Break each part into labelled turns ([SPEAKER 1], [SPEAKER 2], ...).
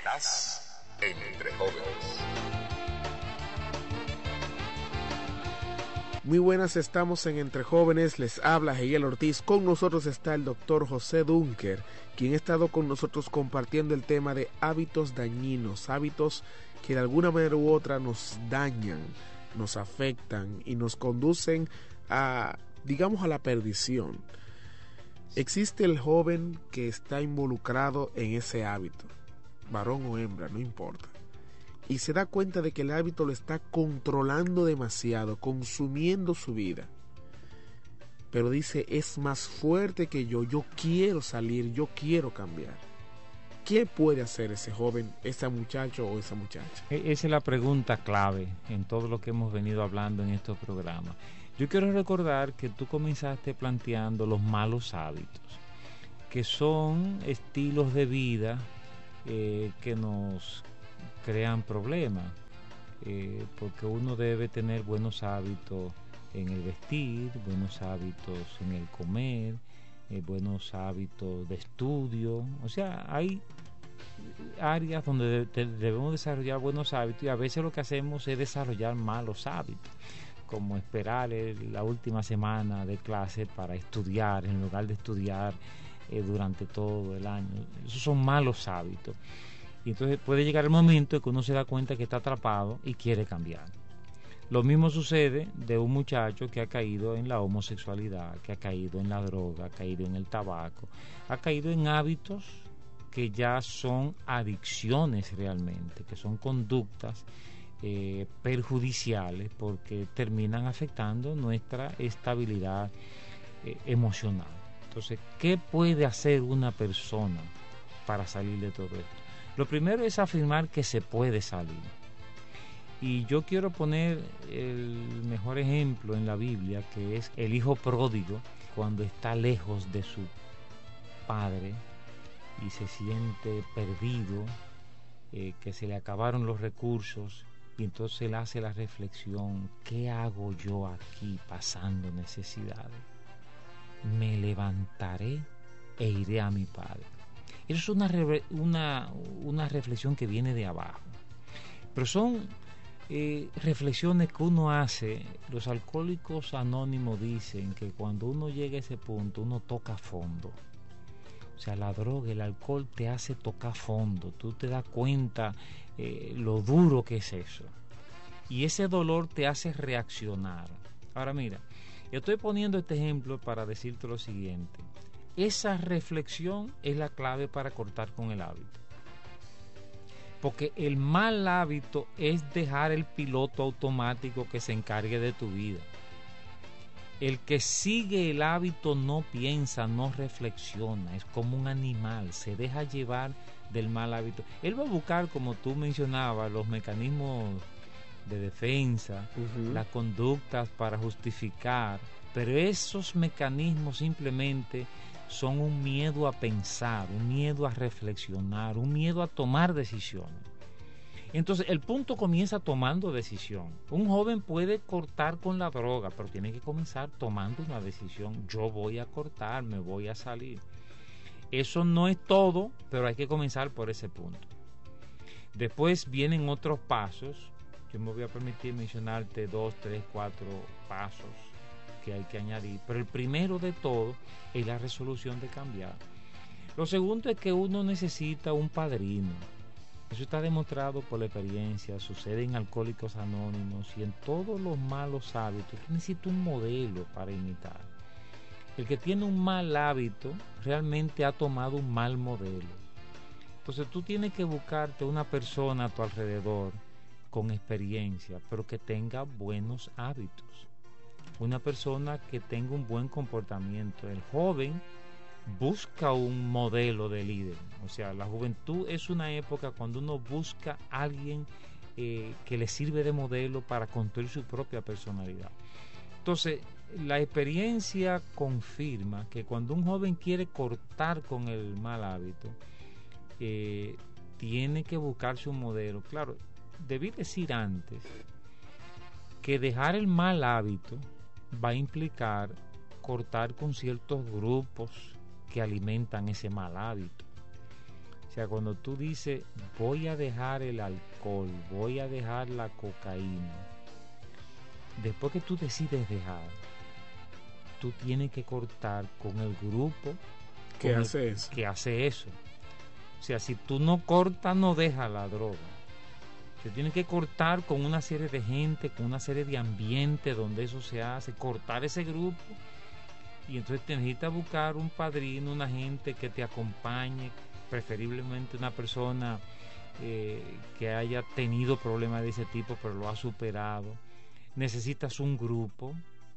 [SPEAKER 1] Estás entre jóvenes.
[SPEAKER 2] Muy buenas, estamos en Entre Jóvenes, les habla Hegel Ortiz. Con nosotros está el doctor José Dunker, quien ha estado con nosotros compartiendo el tema de hábitos dañinos, hábitos que de alguna manera u otra nos dañan, nos afectan y nos conducen a, digamos, a la perdición. Existe el joven que está involucrado en ese hábito, varón o hembra, no importa, y se da cuenta de que el hábito lo está controlando demasiado, consumiendo su vida. Pero dice, es más fuerte que yo quiero salir, yo quiero cambiar. ¿Qué puede hacer ese joven, ese muchacho o esa muchacha?
[SPEAKER 3] Esa es la pregunta clave en todo lo que hemos venido hablando en estos programas. Yo quiero recordar que tú comenzaste planteando los malos hábitos, que son estilos de vida que nos crean problemas, porque uno debe tener buenos hábitos en el vestir, buenos hábitos en el comer, buenos hábitos de estudio. O sea, hay áreas donde debemos desarrollar buenos hábitos, y a veces lo que hacemos es desarrollar malos hábitos, como esperar la última semana de clase para estudiar en lugar de estudiar durante todo el año. Esos son malos hábitos. Y entonces puede llegar el momento en que uno se da cuenta que está atrapado y quiere cambiar. Lo mismo sucede de un muchacho que ha caído en la homosexualidad, que ha caído en la droga, ha caído en el tabaco, ha caído en hábitos que ya son adicciones realmente, que son conductas perjudiciales porque terminan afectando nuestra estabilidad emocional. Entonces, ¿qué puede hacer una persona para salir de todo esto? Lo primero es afirmar que se puede salir. Y yo quiero poner el mejor ejemplo en la Biblia, que es el hijo pródigo, cuando está lejos de su padre y se siente perdido, que se le acabaron los recursos, y entonces él hace la reflexión: ¿qué hago yo aquí pasando necesidades? Me levantaré e iré a mi padre. Eso es una reflexión que viene de abajo. Pero son reflexiones que uno hace. Los alcohólicos anónimos dicen que cuando uno llega a ese punto, uno toca fondo. O sea, la droga, el alcohol te hace tocar fondo. Tú te das cuenta lo duro que es eso. Y ese dolor te hace reaccionar. Ahora mira, yo estoy poniendo este ejemplo para decirte lo siguiente. Esa reflexión es la clave para cortar con el hábito. Porque el mal hábito es dejar el piloto automático que se encargue de tu vida. El que sigue el hábito no piensa, no reflexiona, es como un animal, se deja llevar del mal hábito. Él va a buscar, como tú mencionabas, los mecanismos de defensa, las conductas para justificar, pero esos mecanismos simplemente son un miedo a pensar, un miedo a reflexionar, un miedo a tomar decisiones. Entonces el punto comienza tomando decisión. Un joven puede cortar con la droga, pero tiene que comenzar tomando una decisión. Yo voy a cortar, me voy a salir. Eso no es todo, pero hay que comenzar por ese punto. Después vienen otros pasos. Yo me voy a permitir mencionarte 2, 3, 4 pasos que hay que añadir, pero el primero de todo es la resolución de cambiar. Lo segundo es que uno necesita un padrino. Eso está demostrado por la experiencia, sucede en Alcohólicos Anónimos y en todos los malos hábitos. Tú necesitas un modelo para imitar. El que tiene un mal hábito realmente ha tomado un mal modelo. Entonces tú tienes que buscarte una persona a tu alrededor con experiencia, pero que tenga buenos hábitos. Una persona que tenga un buen comportamiento. El joven busca un modelo de líder. O sea, la juventud es una época cuando uno busca a alguien que le sirve de modelo para construir su propia personalidad. Entonces, la experiencia confirma que cuando un joven quiere cortar con el mal hábito, tiene que buscarse un modelo. Claro, debí decir antes que dejar el mal hábito va a implicar cortar con ciertos grupos que alimentan ese mal hábito. O sea, cuando tú dices, voy a dejar el alcohol, voy a dejar la cocaína, después que tú decides dejar, tú tienes que cortar con el grupo
[SPEAKER 2] que hace eso.
[SPEAKER 3] O sea, si tú no cortas, no dejas la droga. Te tienes que cortar con una serie de gente, con una serie de ambientes donde eso se hace, cortar ese grupo. Y entonces te necesitas buscar un padrino, una gente que te acompañe, preferiblemente una persona que haya tenido problemas de ese tipo, pero lo ha superado. Necesitas un grupo,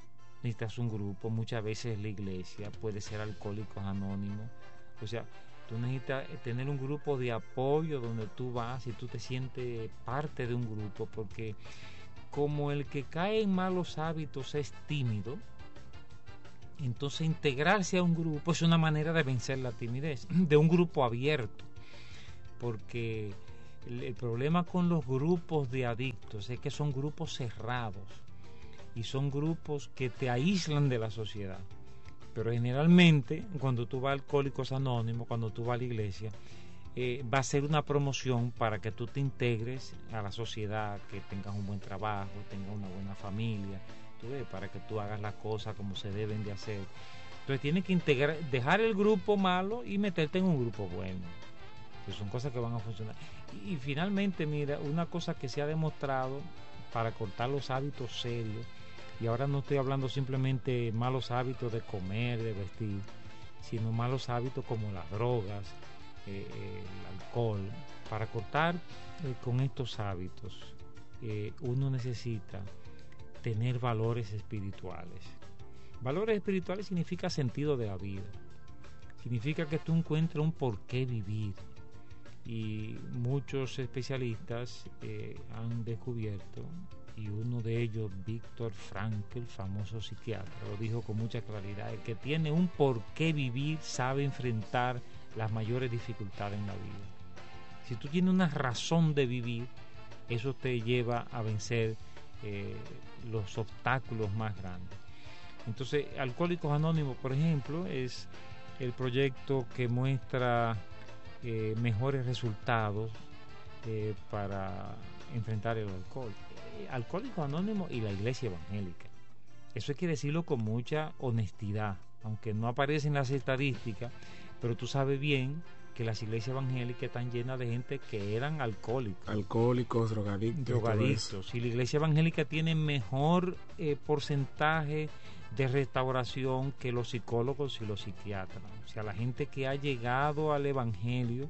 [SPEAKER 3] muchas veces la iglesia, puede ser Alcohólicos Anónimos. O sea, tú necesitas tener un grupo de apoyo donde tú vas y tú te sientes parte de un grupo, porque como el que cae en malos hábitos es tímido, entonces integrarse a un grupo es una manera de vencer la timidez, de un grupo abierto, porque el problema con los grupos de adictos es que son grupos cerrados y son grupos que te aíslan de la sociedad. Pero generalmente cuando tú vas a Alcohólicos Anónimos, cuando tú vas a la iglesia, va a ser una promoción para que tú te integres a la sociedad, que tengas un buen trabajo, tengas una buena familia, para que tú hagas las cosas como se deben de hacer. Entonces tienes que dejar el grupo malo y meterte en un grupo bueno, que son cosas que van a funcionar. Y finalmente, mira, una cosa que se ha demostrado para cortar los hábitos serios, y ahora no estoy hablando simplemente malos hábitos de comer, de vestir, sino malos hábitos como las drogas, el alcohol. Para cortar con estos hábitos, uno necesita tener valores espirituales. Valores espirituales significa sentido de la vida, significa que tú encuentras un por qué vivir, y muchos especialistas han descubierto, y uno de ellos, Viktor Frankl, el famoso psiquiatra, lo dijo con mucha claridad: el que tiene un por qué vivir sabe enfrentar las mayores dificultades en la vida. Si tú tienes una razón de vivir, eso te lleva a vencer los obstáculos más grandes. Entonces, Alcohólicos Anónimos, por ejemplo, es el proyecto que muestra mejores resultados para enfrentar el alcohol. Alcohólicos Anónimos y la Iglesia Evangélica. Eso hay que decirlo con mucha honestidad, aunque no aparece en las estadísticas, pero tú sabes bien que las iglesias evangélicas están llenas de gente que eran alcohólicos, drogadictos, y la iglesia evangélica tiene mejor porcentaje de restauración que los psicólogos y los psiquiatras. O sea, la gente que ha llegado al evangelio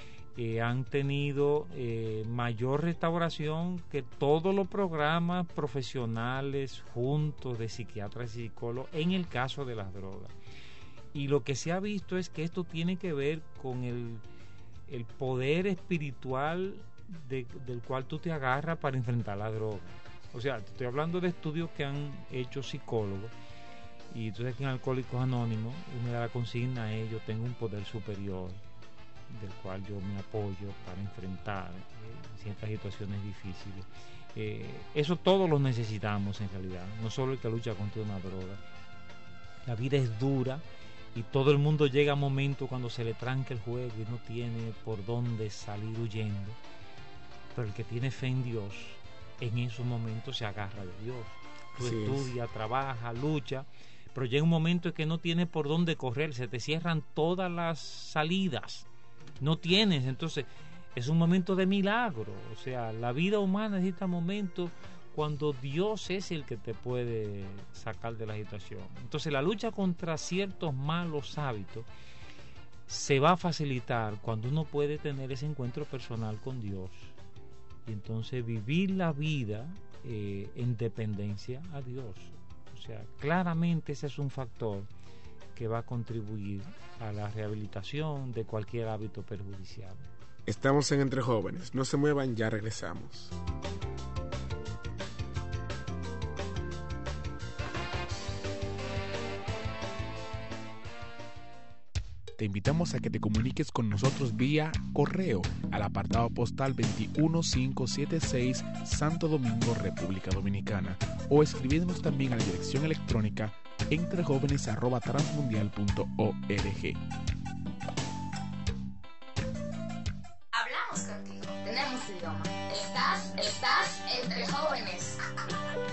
[SPEAKER 3] han tenido mayor restauración que todos los programas profesionales juntos de psiquiatras y psicólogos en el caso de las drogas. Y lo que se ha visto es que esto tiene que ver con el poder espiritual del cual tú te agarras para enfrentar la droga. O sea, te estoy hablando de estudios que han hecho psicólogos, y entonces aquí en Alcohólicos Anónimos una de las consignas es: yo tengo un poder superior del cual yo me apoyo para enfrentar ciertas situaciones difíciles. Eso todos lo necesitamos en realidad, no solo el que lucha contra una droga. La vida es dura y todo el mundo llega a momentos cuando se le tranca el juego y no tiene por dónde salir huyendo, pero el que tiene fe en Dios en esos momentos se agarra de Dios. Tú estudias, trabajas, luchas, pero llega un momento en que no tienes por dónde correr, se te cierran todas las salidas, no tienes. Entonces es un momento de milagro. O sea, la vida humana necesita momentos cuando Dios es el que te puede sacar de la situación. Entonces la lucha contra ciertos malos hábitos se va a facilitar cuando uno puede tener ese encuentro personal con Dios, y entonces vivir la vida en dependencia a Dios. O sea, claramente ese es un factor que va a contribuir a la rehabilitación de cualquier hábito perjudicial.
[SPEAKER 2] Estamos en Entre Jóvenes, no se muevan, ya regresamos. Te invitamos a que te comuniques con nosotros vía correo al apartado postal 21576, Santo Domingo, República Dominicana, o escribiéndonos también a la dirección electrónica entrejóvenes@transmundial.org.
[SPEAKER 4] estamos contigo. Tenemos idioma. Estás